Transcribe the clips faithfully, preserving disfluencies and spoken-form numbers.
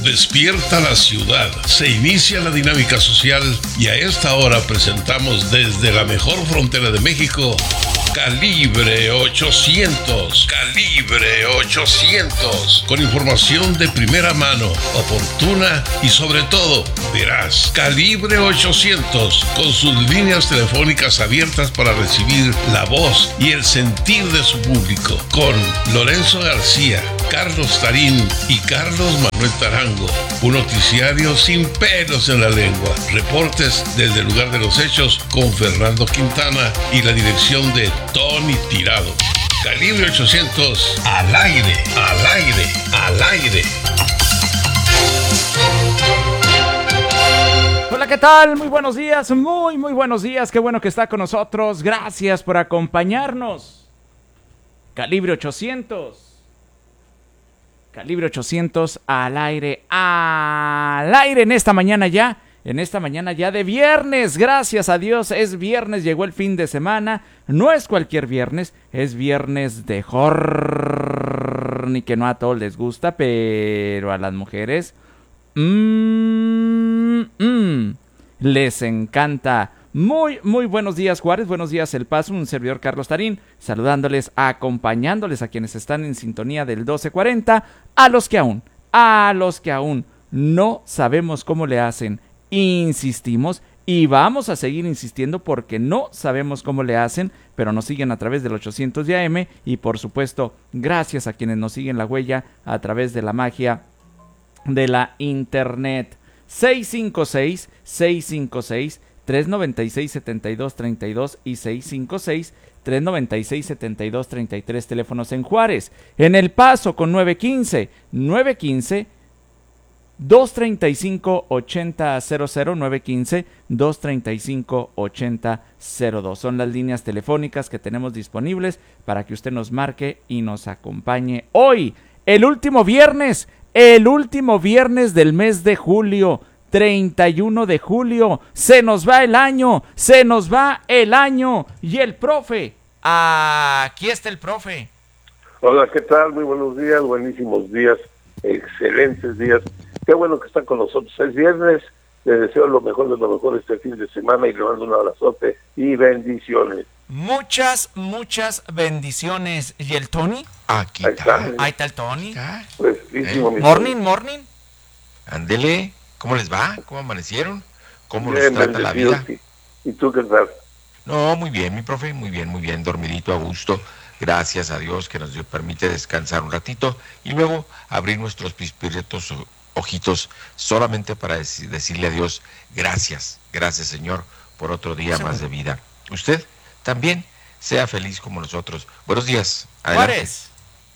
Despierta la ciudad, se inicia la dinámica social y a esta hora presentamos desde la mejor frontera de México, Calibre ochocientos. Calibre ochocientos. Con información de primera mano, oportuna y sobre todo veraz. Calibre ochocientos. Con sus líneas telefónicas abiertas para recibir la voz y el sentir de su público. Con Lorenzo García, Carlos Tarín y Carlos Manuel Tarango. Un noticiario sin pelos en la lengua. Reportes desde el lugar de los hechos con Fernando Quintana y la dirección de Tony Tirado. Calibre ochocientos, al aire, al aire, al aire. Hola, ¿qué tal? Muy buenos días, muy, muy buenos días. Qué bueno que está con nosotros. Gracias por acompañarnos. Calibre ochocientos. Calibre ochocientos al aire, al aire en esta mañana ya. En esta mañana ya de viernes, gracias a Dios, es viernes, llegó el fin de semana, no es cualquier viernes, es viernes de horny, que no a todos les gusta, pero a las mujeres mmm, mmm, les encanta. Muy, muy buenos días, Juárez, buenos días, El Paso, un servidor Carlos Tarín, saludándoles, acompañándoles a quienes están en sintonía del doce cuarenta, a los que aún, a los que aún no sabemos cómo le hacen. Insistimos y vamos a seguir insistiendo porque no sabemos cómo le hacen, pero nos siguen a través del ochocientos de A M y por supuesto gracias a quienes nos siguen la huella a través de la magia de la internet. seis cinco seis, seis cinco seis, tres nueve seis, siete dos tres dos y seis cinco seis, tres nueve seis, siete dos tres tres, teléfonos en Juárez. En El Paso con nueve uno cinco, nueve uno cinco, dos tres cinco, ocho cero cero cero, nueve uno cinco, dos tres cinco, ocho cero cero dos. Son las líneas telefónicas que tenemos disponibles para que usted nos marque y nos acompañe hoy, el último viernes, el último viernes del mes de julio, treinta y uno de julio. Se nos va el año, se nos va el año. Y el profe, aquí está el profe. Hola, ¿qué tal? Muy buenos días, buenísimos días, excelentes días. Qué bueno que están con nosotros. Es viernes, les deseo lo mejor de lo mejor este fin de semana y le mando un abrazote y bendiciones. Muchas, muchas bendiciones. ¿Y el Tony? Aquí Ahí está. está. Ahí está el Tony. Pues, ¿Eh? Morning, morning. Ándele, ¿cómo les va? ¿Cómo amanecieron? ¿Cómo bien, los trata la vida? sí. ¿Y tú qué tal? No, muy bien, mi profe, muy bien, muy bien, dormidito a gusto. Gracias a Dios que nos permite descansar un ratito y luego abrir nuestros pispirretos ojitos solamente para dec- decirle a Dios gracias, gracias Señor por otro día sí. más de vida. Usted también sea feliz como nosotros. Buenos días. Adelante. Juárez.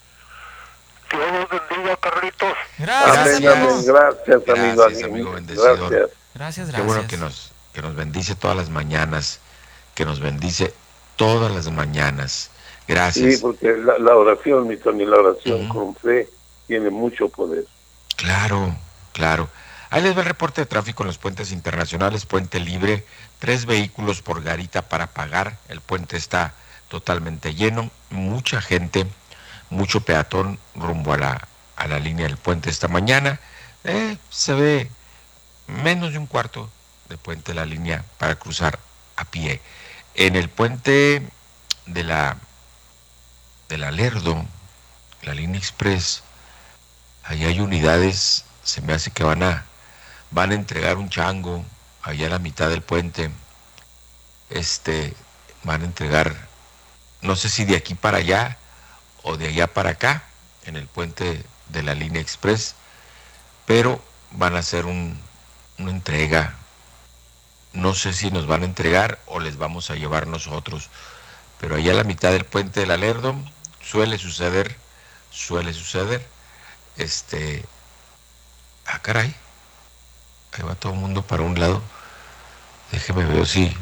Dios los bendiga, Carlitos. Gracias, amén, amén. Gracias, amigo. Gracias, amigo bendecido. Gracias. Gracias, gracias. Qué bueno que nos, que nos bendice todas las mañanas, que nos bendice todas las mañanas. Gracias. Sí, porque la, la oración, mi Tony, la oración uh-huh. con fe tiene mucho poder. Claro, claro. Ahí les va el reporte de tráfico en los puentes internacionales. Puente libre, tres vehículos por garita para pagar. El puente está totalmente lleno, mucha gente, mucho peatón rumbo a la, a la línea del puente esta mañana. Eh, se ve menos de un cuarto de puente de la línea para cruzar a pie. En el puente de la, de la Lerdo, la línea express, ahí hay unidades, se me hace que van a, van a entregar un chango allá a la mitad del puente. Este, van a entregar, no sé si de aquí para allá o de allá para acá, en el puente de la línea express, pero van a hacer un, una entrega. No sé si nos van a entregar o les vamos a llevar nosotros, pero allá a la mitad del puente de la Lerdo suele suceder, suele suceder. Este, ah caray, ahí va todo el mundo para un lado. Déjeme ver si,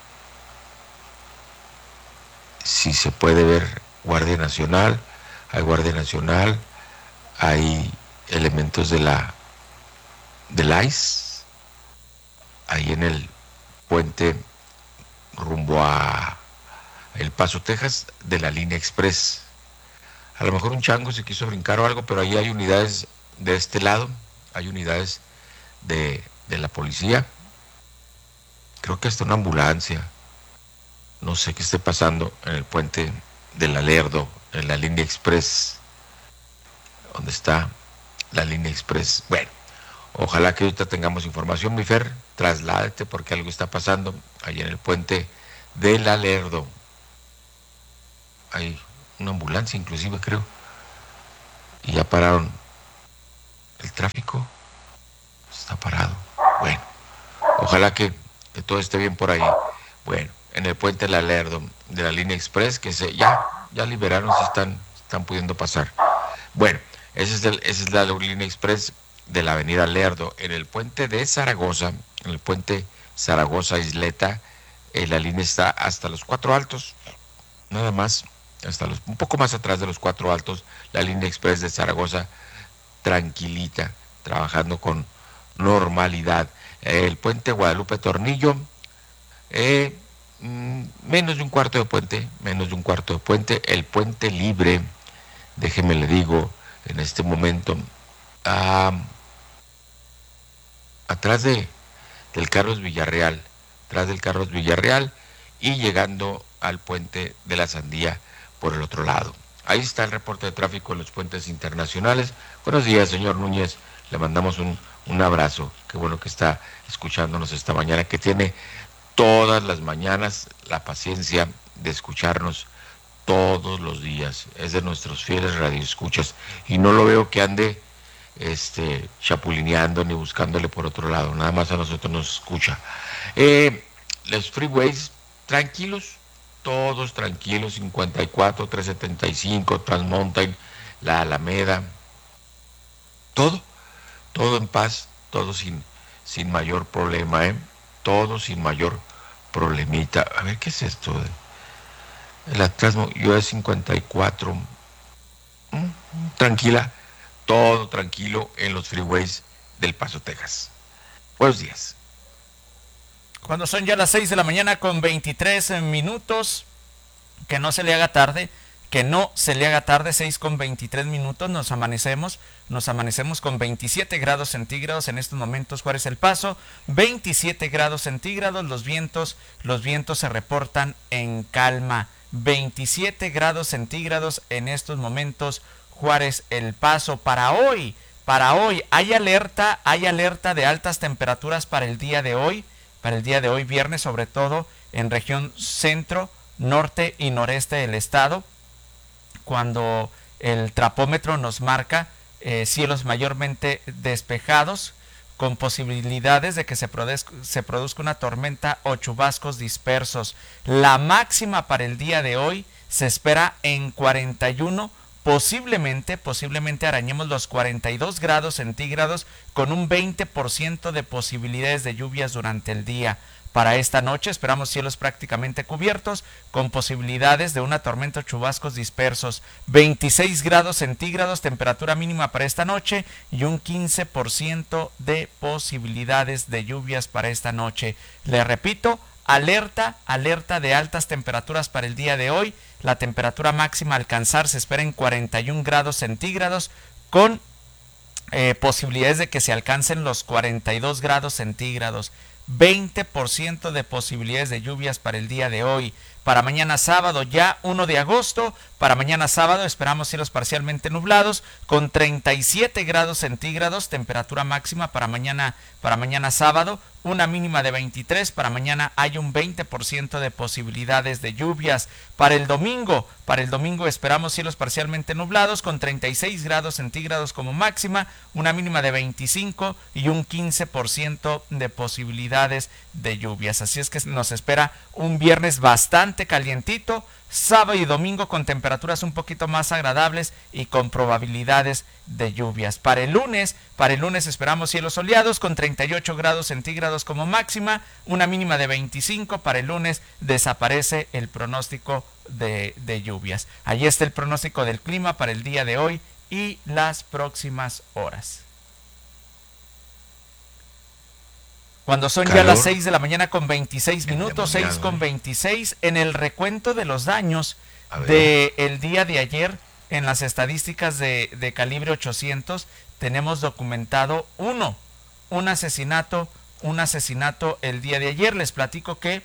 si se puede ver Guardia Nacional. Hay Guardia Nacional, hay elementos de la del I C E, ahí en el puente rumbo a El Paso, Texas, de la línea express. A lo mejor un chango se quiso brincar o algo, pero ahí hay unidades de este lado, hay unidades de, de la policía, creo que hasta una ambulancia, no sé qué esté pasando en el puente del Alerdo, en la línea express, donde está la línea express. Bueno, ojalá que ahorita tengamos información, mi Fer, trasládate porque algo está pasando ahí en el puente del Alerdo. Hay una ambulancia inclusive, creo, y ya pararon el tráfico, está parado. Bueno, ojalá que, que todo esté bien por ahí. Bueno, en el puente del Alerdo de la línea express, que se ya ya liberaron, se están están pudiendo pasar. Bueno, esa es, el, esa es la línea express de la avenida Lerdo. En el puente de Zaragoza, en el puente Zaragoza-Isleta, eh, la línea está hasta los Cuatro Altos, nada más, hasta los, un poco más atrás de los Cuatro Altos, la línea express de Zaragoza, tranquilita, trabajando con normalidad. Eh, el puente Guadalupe-Tornillo, eh, mm, menos de un cuarto de puente, menos de un cuarto de puente. El puente libre, déjeme le digo, en este momento, ah, atrás de, del Carlos Villarreal, atrás del Carlos Villarreal y llegando al puente de la Sandía por el otro lado. Ahí está el reporte de tráfico en los puentes internacionales. Buenos días, señor Núñez, le mandamos un, un abrazo. Qué bueno que está escuchándonos esta mañana, que tiene todas las mañanas la paciencia de escucharnos todos los días. Es de nuestros fieles radioescuchas y no lo veo que ande este chapulineando ni buscándole por otro lado, nada más a nosotros nos escucha. Eh, los freeways tranquilos, todos tranquilos, cincuenta y cuatro, trescientos setenta y cinco, Transmountain, la Alameda, todo, todo en paz, todo sin, sin mayor problema, ¿eh? Todo sin mayor problemita. A ver, ¿qué es esto? El Atlasmo, yo es cincuenta y cuatro, mm, tranquila, todo tranquilo en los freeways del Paso, Texas. Buenos días. Cuando son ya las seis de la mañana con veintitrés minutos, que no se le haga tarde, que no se le haga tarde, seis con veintitrés minutos, nos amanecemos, nos amanecemos con veintisiete grados centígrados en estos momentos, Juárez El Paso, veintisiete grados centígrados, los vientos, los vientos se reportan en calma, veintisiete grados centígrados en estos momentos, Juárez El Paso. Para hoy, para hoy, hay alerta, hay alerta de altas temperaturas para el día de hoy, para el día de hoy viernes, sobre todo en región centro, norte y noreste del estado, cuando el trapómetro nos marca eh, cielos mayormente despejados, con posibilidades de que se produzca, se produzca una tormenta o chubascos dispersos. La máxima para el día de hoy se espera en cuarenta y uno, posiblemente, posiblemente arañemos los cuarenta y dos grados centígrados, con un veinte por ciento de posibilidades de lluvias durante el día. Para esta noche esperamos cielos prácticamente cubiertos, con posibilidades de una tormenta o chubascos dispersos. veintiséis grados centígrados, temperatura mínima para esta noche, y un quince por ciento de posibilidades de lluvias para esta noche. Le repito, alerta, alerta de altas temperaturas para el día de hoy. La temperatura máxima a alcanzar se espera en cuarenta y un grados centígrados, con eh, posibilidades de que se alcancen los cuarenta y dos grados centígrados. veinte por ciento de posibilidades de lluvias para el día de hoy. Para mañana sábado, ya uno de agosto, para mañana sábado esperamos cielos parcialmente nublados con treinta y siete grados centígrados, temperatura máxima para mañana, para mañana sábado, una mínima de veintitrés, para mañana hay un veinte por ciento de posibilidades de lluvias. Para el domingo, para el domingo esperamos cielos parcialmente nublados con treinta y seis grados centígrados como máxima, una mínima de veinticinco y un quince por ciento de posibilidades de lluvias. Así es que nos espera un viernes bastante calientito, sábado y domingo con temperaturas un poquito más agradables y con probabilidades de lluvias. Para el lunes, para el lunes esperamos cielos soleados con treinta y ocho grados centígrados como máxima, una mínima de veinticinco. Para el lunes desaparece el pronóstico de, de lluvias. Allí está el pronóstico del clima para el día de hoy y las próximas horas. Cuando son Calor. ya las seis de la mañana con veintiséis minutos, seis con veintiséis, en el recuento de los daños del día de ayer, en las estadísticas de, de calibre ochocientos, tenemos documentado uno, un asesinato, un asesinato el día de ayer. Les platico que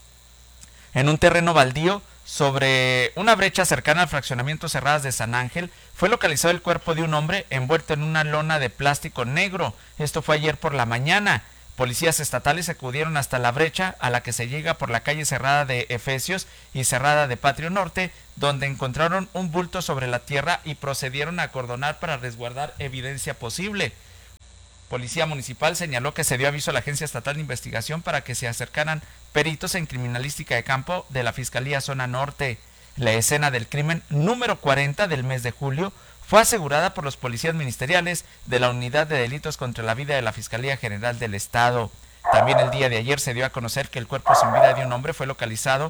en un terreno baldío sobre una brecha cercana al fraccionamiento Cerradas de San Ángel fue localizado el cuerpo de un hombre envuelto en una lona de plástico negro. Esto fue ayer por la mañana. Policías estatales acudieron hasta la brecha a la que se llega por la calle Cerrada de Efesios y Cerrada de Patrio Norte, donde encontraron un bulto sobre la tierra y procedieron a acordonar para resguardar evidencia posible. Policía Municipal señaló que se dio aviso a la Agencia Estatal de Investigación para que se acercaran peritos en criminalística de campo de la Fiscalía Zona Norte. La escena del crimen número cuarenta del mes de julio fue asegurada por los policías ministeriales de la Unidad de Delitos contra la Vida de la Fiscalía General del Estado. También el día de ayer se dio a conocer que el cuerpo sin vida de un hombre fue localizado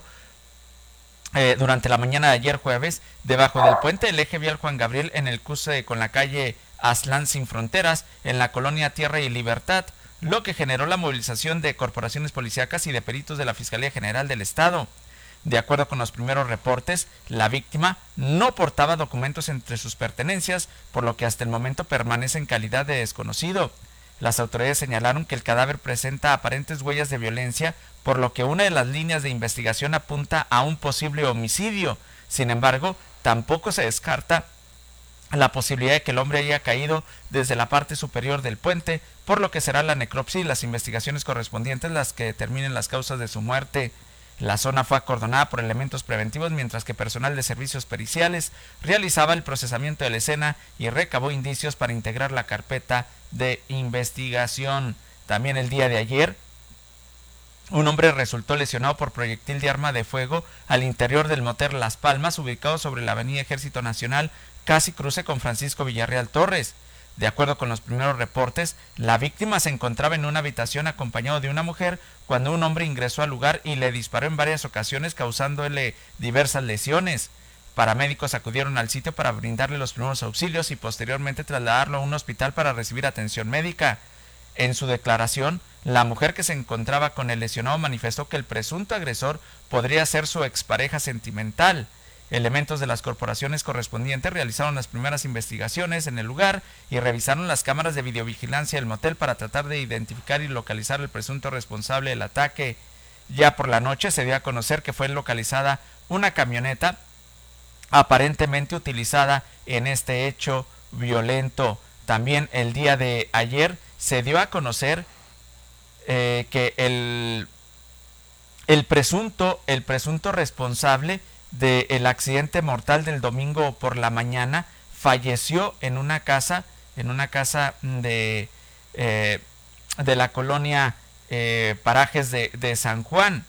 eh, durante la mañana de ayer jueves debajo del puente del eje vial Juan Gabriel en el cruce con la calle Aztlán Sin Fronteras en la colonia Tierra y Libertad, lo que generó la movilización de corporaciones policíacas y de peritos de la Fiscalía General del Estado. De acuerdo con los primeros reportes, la víctima no portaba documentos entre sus pertenencias, por lo que hasta el momento permanece en calidad de desconocido. Las autoridades señalaron que el cadáver presenta aparentes huellas de violencia, por lo que una de las líneas de investigación apunta a un posible homicidio. Sin embargo, tampoco se descarta la posibilidad de que el hombre haya caído desde la parte superior del puente, por lo que será la necropsia y las investigaciones correspondientes las que determinen las causas de su muerte. La zona fue acordonada por elementos preventivos, mientras que personal de servicios periciales realizaba el procesamiento de la escena y recabó indicios para integrar la carpeta de investigación. También el día de ayer, un hombre resultó lesionado por proyectil de arma de fuego al interior del motel Las Palmas, ubicado sobre la avenida Ejército Nacional, casi cruce con Francisco Villarreal Torres. De acuerdo con los primeros reportes, la víctima se encontraba en una habitación acompañado de una mujer cuando un hombre ingresó al lugar y le disparó en varias ocasiones, causándole diversas lesiones. Paramédicos acudieron al sitio para brindarle los primeros auxilios y posteriormente trasladarlo a un hospital para recibir atención médica. En su declaración, la mujer que se encontraba con el lesionado manifestó que el presunto agresor podría ser su expareja sentimental. Elementos de las corporaciones correspondientes realizaron las primeras investigaciones en el lugar y revisaron las cámaras de videovigilancia del motel para tratar de identificar y localizar al presunto responsable del ataque. Ya por la noche se dio a conocer que fue localizada una camioneta aparentemente utilizada en este hecho violento. También el día de ayer se dio a conocer eh, que el, el presunto, el presunto responsable del accidente mortal del domingo por la mañana falleció en una casa, en una casa de, eh, de la colonia eh, Parajes de, de San Juan.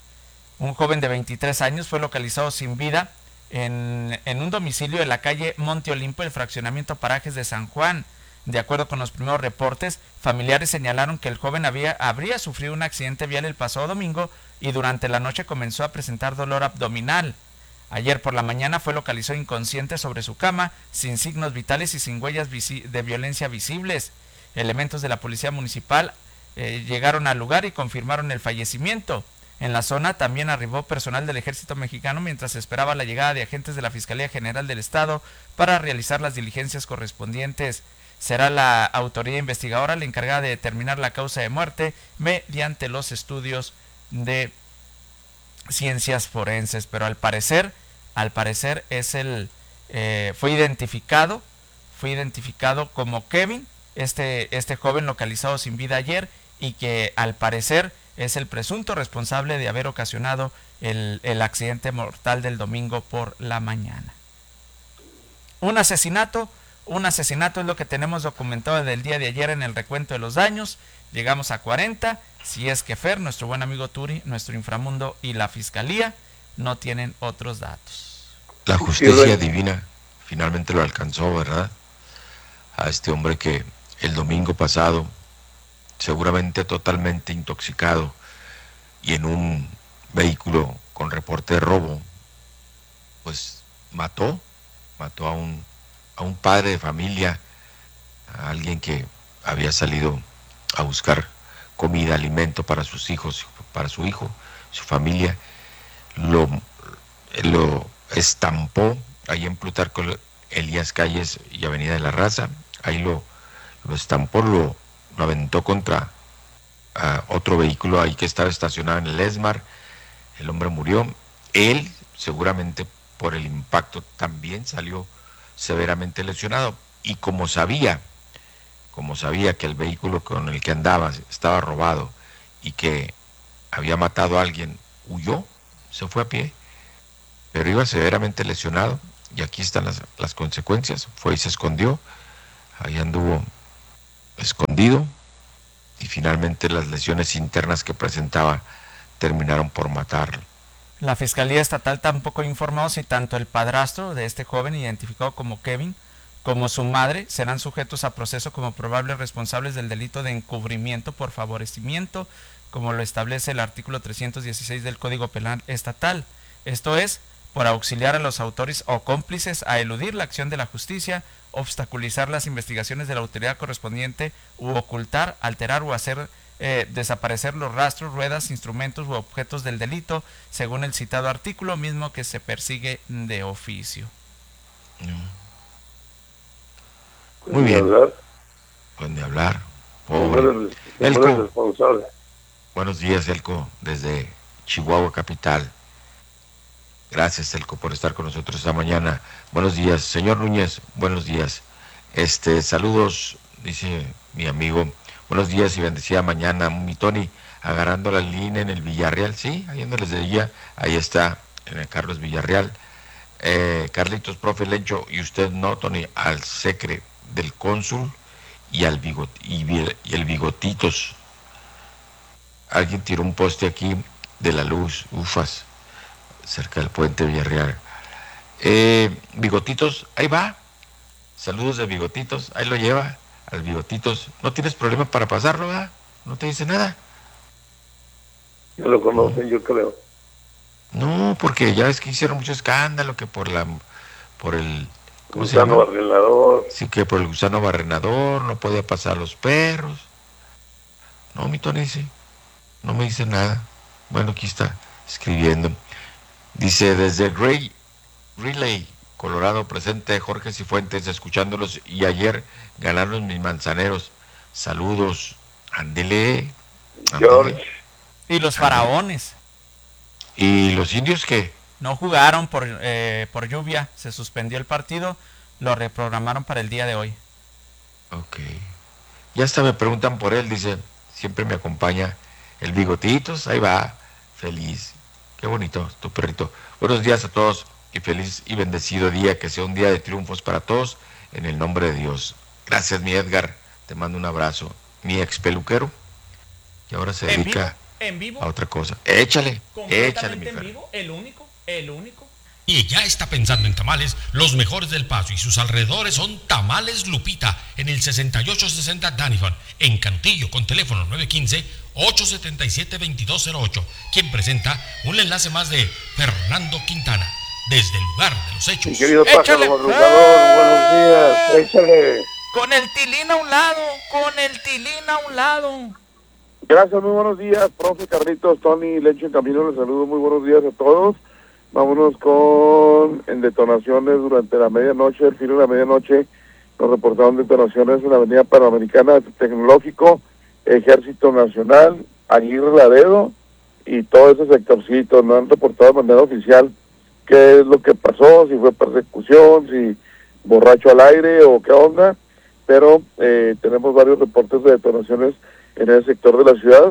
Un joven de veintitrés años fue localizado sin vida en, en un domicilio de la calle Monte Olimpo, el fraccionamiento Parajes de San Juan. De acuerdo con los primeros reportes, familiares señalaron que el joven había, habría sufrido un accidente vial el pasado domingo y durante la noche comenzó a presentar dolor abdominal. Ayer por la mañana fue localizado inconsciente sobre su cama, sin signos vitales y sin huellas de violencia visibles. Elementos de la Policía Municipal eh, llegaron al lugar y confirmaron el fallecimiento. En la zona también arribó personal del Ejército Mexicano mientras esperaba la llegada de agentes de la Fiscalía General del Estado para realizar las diligencias correspondientes. Será la autoridad investigadora la encargada de determinar la causa de muerte mediante los estudios de ciencias forenses, pero al parecer, al parecer es el eh, fue identificado, fue identificado como Kevin, este este joven localizado sin vida ayer y que al parecer es el presunto responsable de haber ocasionado el, el accidente mortal del domingo por la mañana. Un asesinato, un asesinato es lo que tenemos documentado del día de ayer en el recuento de los daños. Llegamos a cuarenta, si es que Fer, nuestro buen amigo Turi, nuestro inframundo y la Fiscalía no tienen otros datos. La justicia divina finalmente lo alcanzó, ¿verdad? A este hombre que el domingo pasado, seguramente totalmente intoxicado y en un vehículo con reporte de robo, pues mató, mató a un, a un padre de familia, a alguien que había salido a buscar comida, alimento para sus hijos, para su hijo, su familia. Lo, lo estampó ahí en Plutarco Elías Calles y Avenida de la Raza. Ahí lo, lo estampó, lo, lo aventó contra uh, otro vehículo ahí que estaba estacionado en el ESMAR. El hombre murió. Él, seguramente por el impacto, también salió severamente lesionado. Y como sabía, como sabía que el vehículo con el que andaba estaba robado y que había matado a alguien, huyó, se fue a pie, pero iba severamente lesionado, y aquí están las, las consecuencias. Fue y se escondió, ahí anduvo escondido, y finalmente las lesiones internas que presentaba terminaron por matarlo. La Fiscalía Estatal tampoco informó si tanto el padrastro de este joven, identificado como Kevin, como su madre serán sujetos a proceso como probables responsables del delito de encubrimiento por favorecimiento, como lo establece el artículo trescientos dieciséis del Código Penal Estatal. Esto es, por auxiliar a los autores o cómplices a eludir la acción de la justicia, obstaculizar las investigaciones de la autoridad correspondiente u ocultar, alterar o hacer eh, desaparecer los rastros, ruedas, instrumentos u objetos del delito, según el citado artículo mismo que se persigue de oficio. Muy bien. Pueden hablar. Pobre. Elco. Buenos días, Elco, desde Chihuahua capital. Gracias, Elco, por estar con nosotros esta mañana. Buenos días, señor Núñez. Buenos días. Este, saludos, dice mi amigo. Buenos días y bendecida mañana. Mi Tony, agarrando la línea en el Villarreal. Sí, ahí donde les decía, ahí está, en el Carlos Villarreal. Eh, Carlitos, profe Lencho, y usted no, Tony, al secre del cónsul y al bigot, y, y el bigotitos. Alguien tiró un poste aquí de la luz, ufas, cerca del puente Villarreal. Eh, bigotitos, ahí va. Saludos de bigotitos, ahí lo lleva, al bigotitos. ¿No tienes problema para pasarlo, ¿verdad? ¿No te dice nada? Ya lo conocen, no. Yo creo. No, porque ya ves que hicieron mucho escándalo, que por la, por el ¿cómo se llama? Gusano barrenador. Sí, que por el gusano barrenador no podía pasar los perros. No, mi Tony, sí, no me dice nada. Bueno, aquí está escribiendo. Dice, desde Gray Relay, Colorado, presente Jorge Cifuentes, escuchándolos, y ayer ganaron mis manzaneros. Saludos, ándele. George. Y los faraones. ¿Y los indios qué? No jugaron por, eh, por lluvia, se suspendió el partido, lo reprogramaron para el día de hoy. Ok. Ya hasta me preguntan por él, dice, siempre me acompaña el bigotitos, ahí va, feliz. Qué bonito, tu perrito. Buenos días a todos y feliz y bendecido día, que sea un día de triunfos para todos, en el nombre de Dios. Gracias, mi Edgar, te mando un abrazo. Mi ex peluquero, que ahora se dedica ¿En vivo? a otra cosa. Échale, échale, mi en perro. Vivo, el único, el único. Y ya está pensando en tamales, los mejores del Paso y sus alrededores son Tamales Lupita, en el sesenta y ocho sesenta Daniford, en Cantillo, con teléfono nueve uno cinco, ocho siete siete, dos dos cero ocho, quien presenta un enlace más de Fernando Quintana, desde el lugar de los hechos. Mi querido Pájaro Madrugador, buenos días, échale. Con el tilín a un lado, con el tilín a un lado. Gracias, muy buenos días, profe Carlitos, Tony, Lencho en Camino, les saludo, muy buenos días a todos. Vámonos con en detonaciones durante la medianoche, el filo de la medianoche, nos reportaron detonaciones en la avenida Panamericana, Tecnológico, Ejército Nacional, Aguirre Laredo y todo ese sectorcito. No han reportado de manera oficial qué es lo que pasó, si fue persecución, si borracho al aire o qué onda, pero eh, tenemos varios reportes de detonaciones en el sector de la ciudad,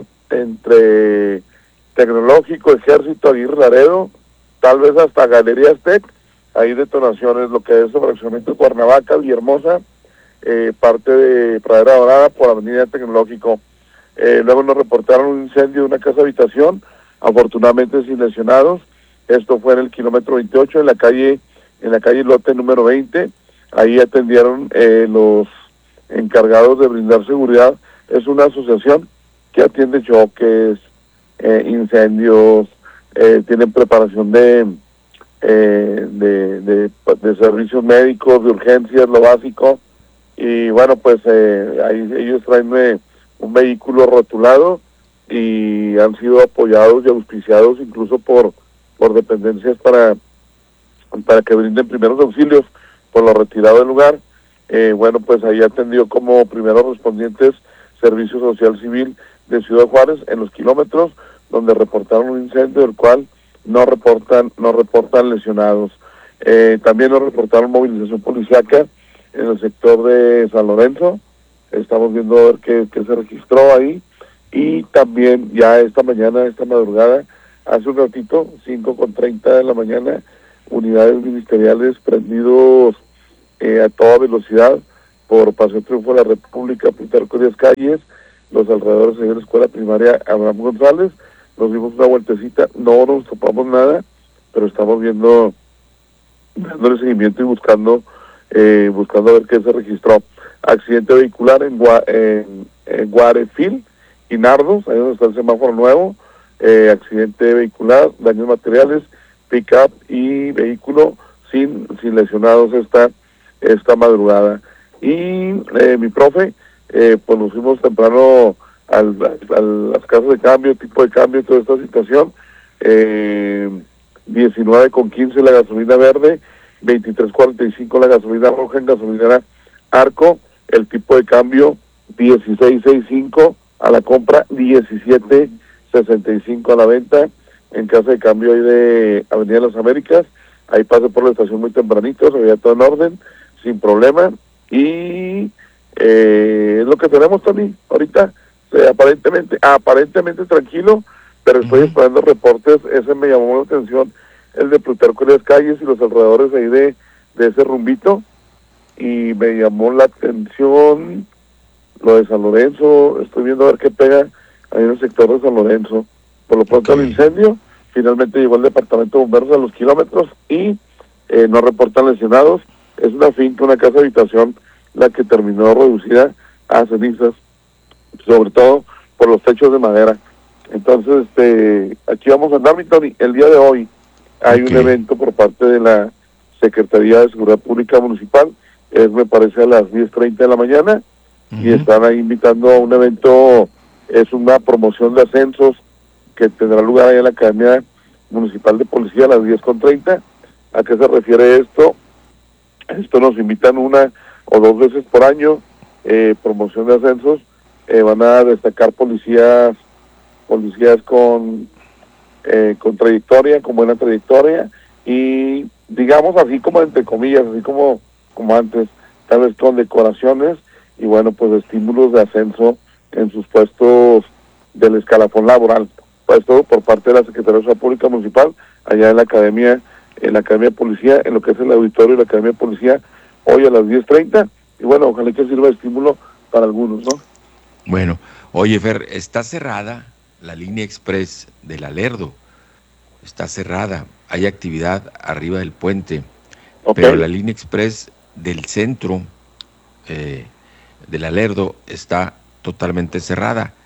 entre Tecnológico, Ejército, Aguirre Laredo, tal vez hasta Galerías Tech. Hay detonaciones, lo que es fraccionamiento de Cuernavaca, Villahermosa, eh, parte de Pradera Dorada por Avenida Tecnológico. Eh, luego nos reportaron un incendio de una casa habitación, afortunadamente sin lesionados. Esto fue en el kilómetro veintiocho, en la calle, en la calle Lote número veinte. Ahí atendieron eh, los encargados de brindar seguridad. Es una asociación que atiende choques, eh, incendios, eh, tienen preparación de, eh, de, de, de servicios médicos, de urgencias, lo básico. Y bueno, pues eh, ahí ellos traen eh, un vehículo rotulado y han sido apoyados y auspiciados incluso por, por dependencias para, para que brinden primeros auxilios por lo retirado del lugar. eh, bueno, pues ahí atendió como primeros respondientes Servicio Social Civil de Ciudad Juárez en los kilómetros donde reportaron un incendio del cual no reportan no reportan lesionados. Eh, también nos reportaron movilización policíaca en el sector de San Lorenzo. Estamos viendo a ver qué, qué se registró ahí. Y también ya esta mañana, esta madrugada, hace un ratito, cinco con treinta de la mañana, unidades ministeriales prendidos eh, a toda velocidad por Paseo Triunfo de la República, Plutarco Díaz Calles, los alrededores de la escuela primaria Abraham González. Nos dimos una vueltecita, no nos topamos nada, pero estamos viendo, dándole seguimiento y buscando, eh, buscando a ver qué se registró. Accidente vehicular en, Gua, en, en Guarefil y Nardos, ahí donde está el semáforo nuevo. Eh, accidente vehicular, daños materiales, pick-up y vehículo sin, sin lesionados esta, esta madrugada. Y eh, mi profe, eh, pues nos fuimos temprano al, a las casas de cambio, tipo de cambio, toda esta situación. eh, diecinueve con quince la gasolina verde, veintitrés cuarenta y cinco la gasolina roja en gasolinera Arco, el tipo de cambio dieciséis sesenta y cinco a la compra, diecisiete sesenta y cinco a la venta. En casa de cambio ahí de Avenida de las Américas, ahí pasé por la estación muy tempranito, se veía todo en orden, sin problema. Y eh, es lo que tenemos, Tony, ahorita. Eh, aparentemente, aparentemente tranquilo, pero estoy uh-huh. esperando reportes. Ese me llamó la atención, el de Plutarco Díaz Calles y los alrededores ahí de, de ese rumbito, y me llamó la atención lo de San Lorenzo. Estoy viendo a ver qué pega ahí en el sector de San Lorenzo. Por lo pronto okay. El incendio, finalmente llegó el departamento de bomberos a los kilómetros y eh, no reportan lesionados. Es una finca, una casa habitación, la que terminó reducida a cenizas, sobre todo por los techos de madera. Entonces, este, aquí vamos a andar, mi Tony. El día de hoy hay okay. un evento por parte de la Secretaría de Seguridad Pública Municipal, es me parece a las diez treinta de la mañana, uh-huh. y están ahí invitando a un evento, es una promoción de ascensos que tendrá lugar ahí en la Academia Municipal de Policía a las diez con treinta. ¿A qué se refiere esto? Esto nos invitan una o dos veces por año, eh, promoción de ascensos. Eh, van a destacar policías policías con eh, con trayectoria, con buena trayectoria, y digamos así como entre comillas, así como como antes, tal vez con decoraciones y bueno, pues estímulos de ascenso en sus puestos del escalafón laboral. Pues todo por parte de la Secretaría de Seguridad Pública Municipal, allá en la Academia, en la Academia de Policía, en lo que es el auditorio de la Academia de Policía, hoy a las diez treinta, y bueno, ojalá que sirva de estímulo para algunos, ¿no? Bueno, oye Fer, está cerrada la línea express del Alerdo, está cerrada, hay actividad arriba del puente, okay. pero la línea express del centro eh, del Alerdo está totalmente cerrada,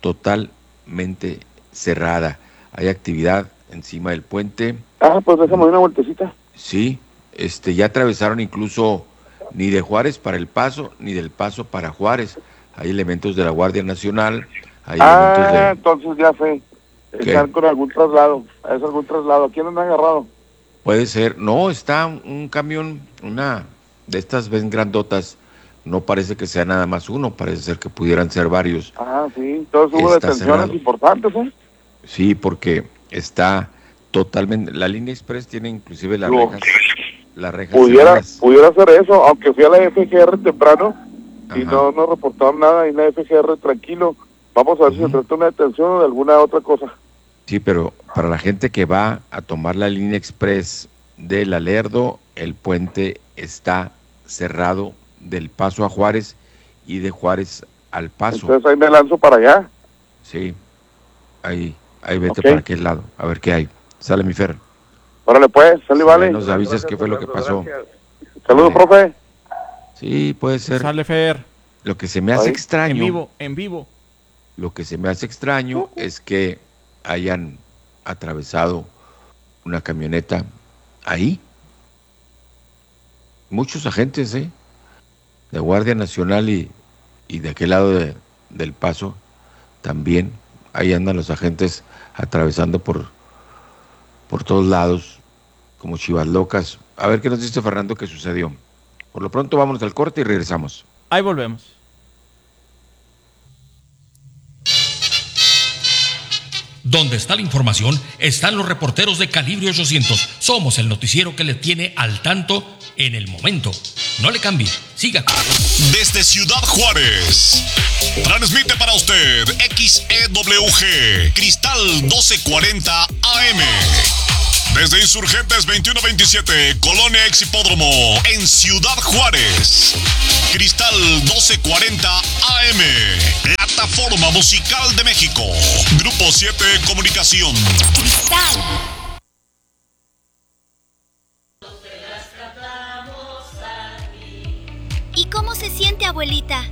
totalmente cerrada, hay actividad encima del puente. Ah, pues déjame una vueltecita. Sí, este, ya atravesaron incluso ni de Juárez para El Paso, ni del Paso para Juárez. Hay elementos de la Guardia Nacional, hay ah, elementos de... entonces ya sé, están con algún traslado, es algún traslado. ¿A quién han agarrado? Puede ser, no, está un camión, una de estas ven grandotas, no parece que sea nada más uno, parece ser que pudieran ser varios. Ah, sí, entonces hubo está detenciones cerrado. Importantes, ¿eh? Sí, porque está totalmente, la línea express tiene inclusive las no. rejas, las rejas Pudiera, cerradas. pudiera hacer eso, aunque fui a la F G R temprano, Ajá. y no no reportaron nada, y la F G R tranquilo. Vamos a ver uh-huh. si se trata de una detención o de alguna otra cosa. Sí, pero para la gente que va a tomar la línea express del Alerdo, el puente está cerrado del Paso a Juárez y de Juárez al Paso. Entonces ahí me lanzo para allá. Sí, ahí, ahí vete okay. para aquel lado, a ver qué hay. Sale mi Fer. Órale pues, sale sí, vale. Nos avisas qué fue lo que pasó. Saludos, vale. profe. Sí, puede ser. Sale Fer. Lo que se me hace ahí. extraño. En vivo, en vivo. Lo que se me hace extraño uh-huh. es que hayan atravesado una camioneta ahí. Muchos agentes, ¿eh? De Guardia Nacional y, y de aquel lado de, del Paso también. Ahí andan los agentes atravesando por, por todos lados, como chivas locas. A ver qué nos dice Fernando que sucedió. Por lo pronto vámonos al corte y regresamos. Ahí volvemos. Donde está la información, están los reporteros de Calibre ochocientos. Somos el noticiero que le tiene al tanto en el momento. No le cambie, siga. Desde Ciudad Juárez, transmite para usted X E W G, Cristal doce cuarenta A M. Desde Insurgentes veintiuno veintisiete, Colonia Ex Hipódromo, en Ciudad Juárez. Cristal doce cuarenta A M, Plataforma Musical de México. Grupo siete Comunicación. Cristal. ¿Y cómo se siente, abuelita?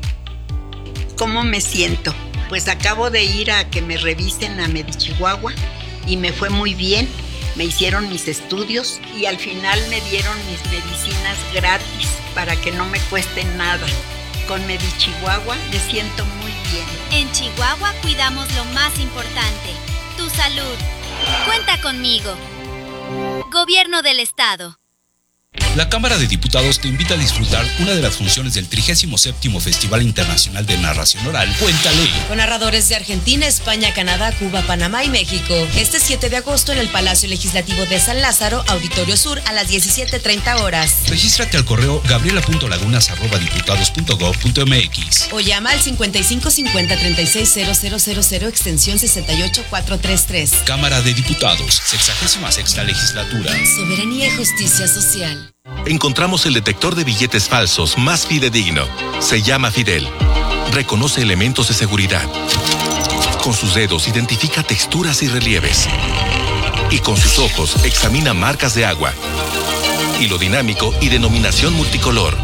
¿Cómo me siento? Pues acabo de ir a que me revisen a Medichihuahua y me fue muy bien. Me hicieron mis estudios y al final me dieron mis medicinas gratis para que no me cueste nada. Con Medichihuahua me siento muy bien. En Chihuahua cuidamos lo más importante, tu salud. Cuenta conmigo. Gobierno del Estado. La Cámara de Diputados te invita a disfrutar una de las funciones del trigésimo séptimo Festival Internacional de Narración Oral, Cuéntale. Con narradores de Argentina, España, Canadá, Cuba, Panamá y México. Este siete de agosto en el Palacio Legislativo de San Lázaro, Auditorio Sur, a las diecisiete treinta horas. Regístrate al correo gabriela punto lagunas arroba diputados punto gob punto m x. O llama al cincuenta y cinco cincuenta treinta y seis cero cero cero cero extensión sesenta y ocho cuatrocientos treinta y tres. Cámara de Diputados, sexagésima sexta Legislatura. Soberanía y justicia social. Encontramos el detector de billetes falsos más fidedigno. Se llama Fidel. Reconoce elementos de seguridad. Con sus dedos identifica texturas y relieves. Y con sus ojos examina marcas de agua, hilo dinámico y denominación multicolor.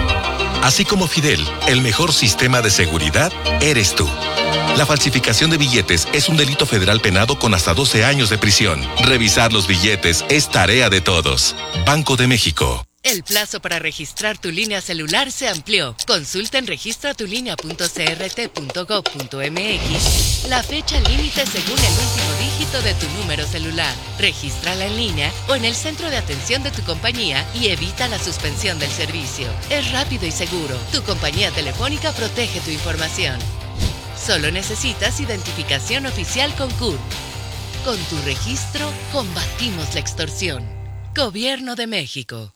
Así como Fidel, el mejor sistema de seguridad eres tú. La falsificación de billetes es un delito federal penado con hasta doce años de prisión. Revisar los billetes es tarea de todos. Banco de México. El plazo para registrar tu línea celular se amplió. Consulta en registra tu línea punto c r t punto gob punto m x la fecha límite según el último dígito de tu número celular. Regístrala en línea o en el centro de atención de tu compañía y evita la suspensión del servicio. Es rápido y seguro. Tu compañía telefónica protege tu información. Solo necesitas identificación oficial con C U R. Con tu registro, combatimos la extorsión. Gobierno de México.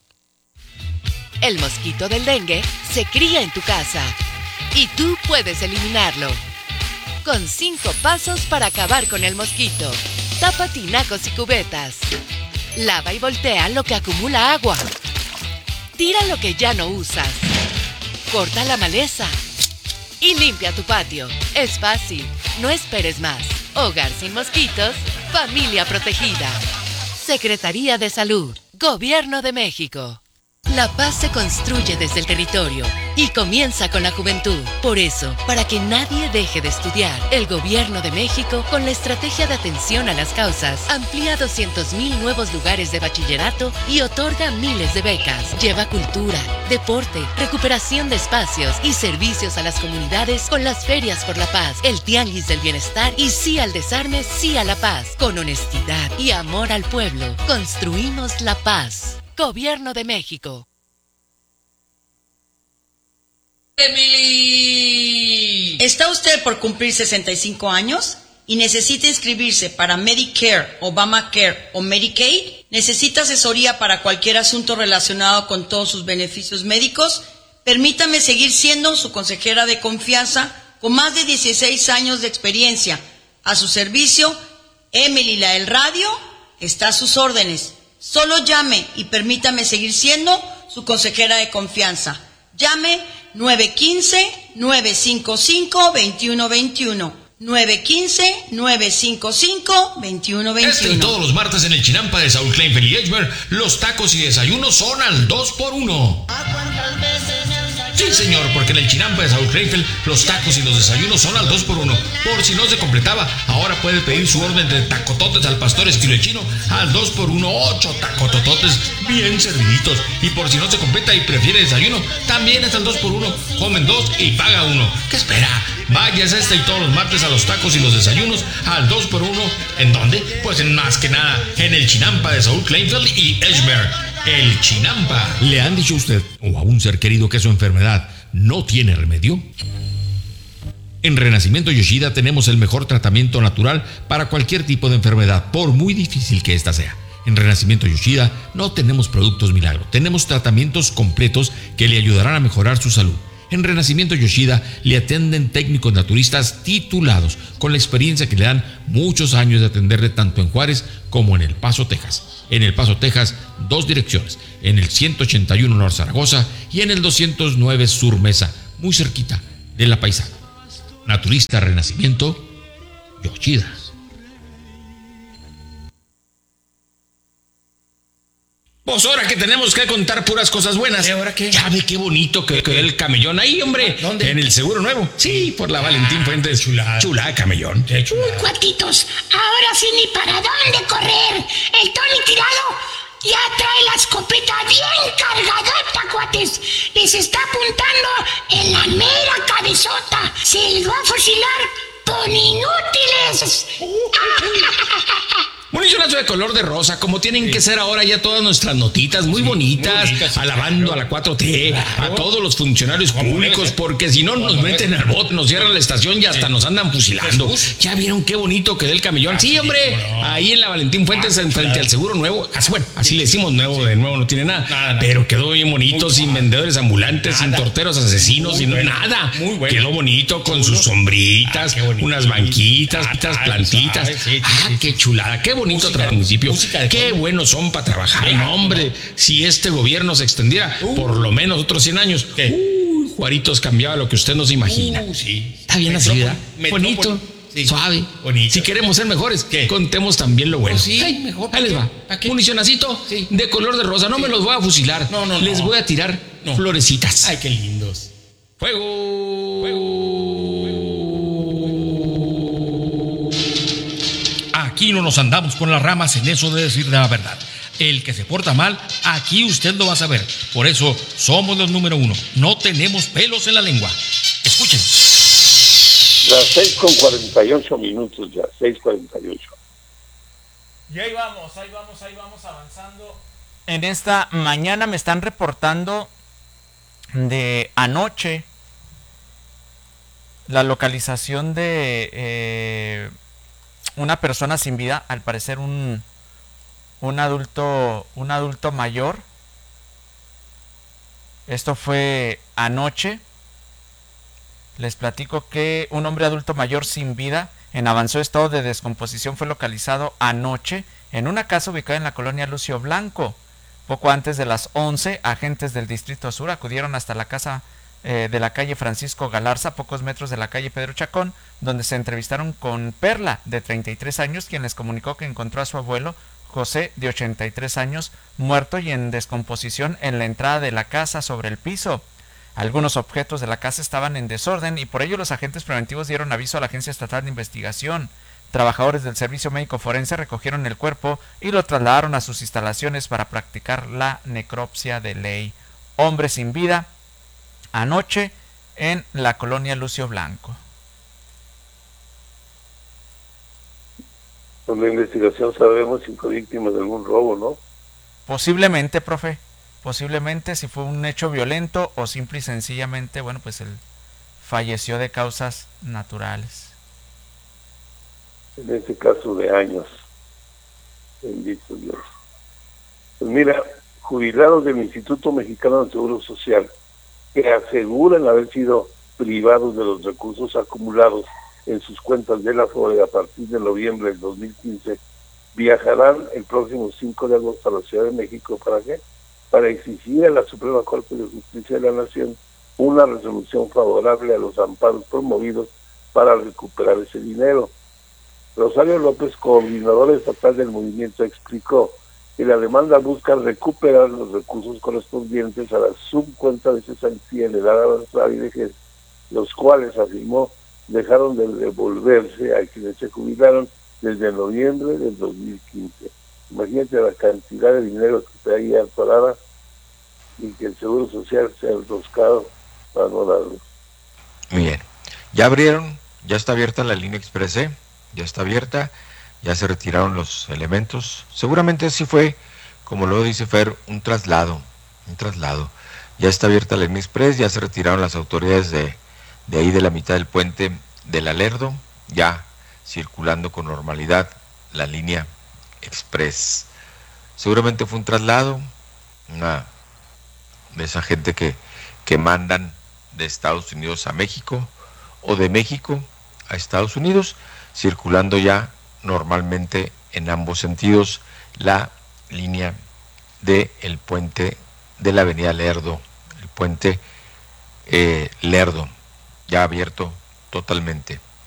El mosquito del dengue se cría en tu casa y tú puedes eliminarlo. Con cinco pasos para acabar con el mosquito. Tapa tinacos y cubetas. Lava y voltea lo que acumula agua. Tira lo que ya no usas. Corta la maleza. Y limpia tu patio. Es fácil. No esperes más. Hogar sin mosquitos. Familia protegida. Secretaría de Salud. Gobierno de México. La paz se construye desde el territorio y comienza con la juventud. Por eso, para que nadie deje de estudiar, el Gobierno de México, con la estrategia de atención a las causas, amplía doscientos mil nuevos lugares de bachillerato y otorga miles de becas. Lleva cultura, deporte, recuperación de espacios y servicios a las comunidades con las ferias por la paz, el tianguis del bienestar y sí al desarme, sí a la paz. Con honestidad y amor al pueblo, construimos la paz. Gobierno de México. Emily. ¿Está usted por cumplir sesenta y cinco años y necesita inscribirse para Medicare, Obamacare o Medicaid? ¿Necesita asesoría para cualquier asunto relacionado con todos sus beneficios médicos? Permítame seguir siendo su consejera de confianza con más de dieciséis años de experiencia. A su servicio, Emily la del radio está a sus órdenes. Solo llame y permítame seguir siendo su consejera de confianza. Llame nueve uno cinco, nueve cinco cinco, dos uno dos uno. nueve uno cinco, nueve cinco cinco, dos uno dos uno. Este y todos los martes en el Chinampa de Saúl Kleinfeld y Edgemer, los tacos y desayunos son al dos por uno. Sí, señor, porque en el Chinampa de Saúl Kleinfeld los tacos y los desayunos son al dos por uno. Por si no se completaba, ahora puede pedir su orden de tacototes al pastor esquilechino al dos por uno, ocho tacotototes bien serviditos. Y por si no se completa y prefiere desayuno, también es al dos por uno. Comen dos y paga uno. ¿Qué espera? Váyase este y todos los martes a los tacos y los desayunos al dos por uno. ¿En dónde? Pues en más que nada en el Chinampa de Saúl Kleinfeld y Edgemer. El Chinampa. ¿Le han dicho a usted o a un ser querido que su enfermedad no tiene remedio? En Renacimiento Yoshida tenemos el mejor tratamiento natural para cualquier tipo de enfermedad, por muy difícil que ésta sea. En Renacimiento Yoshida no tenemos productos milagro, tenemos tratamientos completos que le ayudarán a mejorar su salud. En Renacimiento Yoshida le atienden técnicos naturistas titulados, con la experiencia que le dan muchos años de atenderle tanto en Juárez como en El Paso, Texas. En El Paso, Texas, dos direcciones, en el ciento ochenta y uno Norte Zaragoza y en el doscientos nueve Sur Mesa, muy cerquita de La Paisana. Naturista Renacimiento Yoshida. Pues ahora que tenemos que contar puras cosas buenas. ¿Y ahora qué? Ya ve qué bonito que quedó el camellón ahí, hombre. ¿Dónde? En el Seguro Nuevo. Sí, por la Valentín Fuentes. Chulada. Chulada, camellón. Uy, cuatitos, ahora sí ni para dónde correr. El Tony Tirado ya trae la escopeta bien cargadota, cuates. Les está apuntando en la mera cabezota. Se les va a fusilar por inútiles. Municionazo de color de rosa, como tienen sí. que ser ahora ya todas nuestras notitas, muy sí, bonitas, muy bonitas, alabando claro. a la cuatro T, claro. a todos los funcionarios públicos, porque si no nos meten al bote, nos cierran la estación y hasta sí. nos andan fusilando. ¿Ya vieron qué bonito quedó el camellón? Sí, hombre, ahí en la Valentín Fuentes, ah, frente al Seguro Nuevo. Así, bueno, así sí. le decimos nuevo, de nuevo no tiene nada, nada, nada. Pero quedó bien bonito, muy sin bueno. vendedores ambulantes, nada. sin torteros asesinos, muy sin bueno. nada. Muy bueno. Quedó bonito con sus sombritas, ah, unas banquitas, ah, plantitas. Sí, sí, ah, sí, qué chulada, qué bonito música, trabajo municipio. Qué buenos son para trabajar. No, hombre, si este gobierno se extendiera uh, por lo menos otros cien años, ¿qué? Uy, Juaritos cambiaba lo que usted no se imagina. Uh, sí. Está bien así, ¿verdad? Bonito, sí. suave. Bonito. Si queremos ser mejores, ¿qué? Contemos también lo bueno. Pues sí, Ay, mejor. Ahí les va. Municionacito sí. de color de rosa. No sí. me los voy a fusilar. No, no, les no. voy a tirar no. florecitas. Ay, qué lindos. Fuego. Fuego. Aquí no nos andamos con las ramas en eso de decir la verdad. El que se porta mal, aquí usted lo va a saber. Por eso somos los número uno. No tenemos pelos en la lengua. Escuchen. Las seis con cuarenta y ocho minutos ya, seis cuarenta y ocho. Y ahí vamos, ahí vamos, ahí vamos avanzando. En esta mañana me están reportando de anoche la localización de... Eh, una persona sin vida, al parecer un, un adulto, un adulto mayor. Esto fue anoche. Les platico que un hombre adulto mayor sin vida en avanzado estado de descomposición fue localizado anoche en una casa ubicada en la colonia Lucio Blanco. Poco antes de las once, agentes del Distrito Sur acudieron hasta la casa eh, de la calle Francisco Galarza, a pocos metros de la calle Pedro Chacón, donde se entrevistaron con Perla, de treinta y tres años, quien les comunicó que encontró a su abuelo, José, de ochenta y tres años, muerto y en descomposición en la entrada de la casa sobre el piso. Algunos objetos de la casa estaban en desorden y por ello los agentes preventivos dieron aviso a la Agencia Estatal de Investigación. Trabajadores del Servicio Médico Forense recogieron el cuerpo y lo trasladaron a sus instalaciones para practicar la necropsia de ley. Hombre sin vida, anoche en la colonia Lucio Blanco. Con la investigación sabemos si fue víctima de algún robo, ¿no? Posiblemente, profe. Posiblemente si fue un hecho violento o simple y sencillamente, bueno, pues él falleció de causas naturales. En este caso de años. Bendito Dios. Pues mira, jubilados del Instituto Mexicano del Seguro Social que aseguran haber sido privados de los recursos acumulados en sus cuentas de la Afore a partir de noviembre del dos mil quince, viajarán el próximo cinco de agosto a la Ciudad de México. ¿Para qué? Para exigir a la Suprema Corte de Justicia de la Nación una resolución favorable a los amparos promovidos para recuperar ese dinero. Rosario López, coordinador estatal del movimiento, explicó que la demanda busca recuperar los recursos correspondientes a la subcuenta de cesantía en edad avanzada y vejez, los cuales, afirmó, dejaron de devolverse a quienes se jubilaron desde noviembre del dos mil quince. Imagínate la cantidad de dinero que está ahí atorada y que el Seguro Social se ha enroscado para no darlo. Muy bien. Ya abrieron, ya está abierta la línea Express, ya está abierta, ya se retiraron los elementos. Seguramente sí fue como lo dice Fer, un traslado, un traslado. Ya está abierta la línea express, ya se retiraron las autoridades de, de ahí de la mitad del puente del Alerdo, ya circulando con normalidad la línea express. Seguramente fue un traslado, una de esa gente que, que mandan de Estados Unidos a México o de México a Estados Unidos, circulando ya normalmente en ambos sentidos la línea del puente de la avenida Lerdo, el puente eh, Lerdo, ya abierto totalmente.